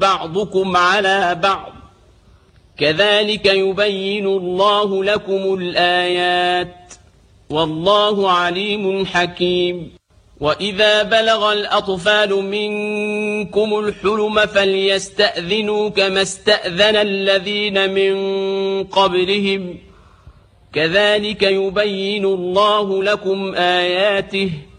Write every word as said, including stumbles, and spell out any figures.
بعضكم على بعض كذلك يبين الله لكم الآيات والله عليم حكيم. وإذا بلغ الأطفال منكم الحلم فليستأذنوا كما استأذن الذين من قبلهم كذلك يبين الله لكم آياته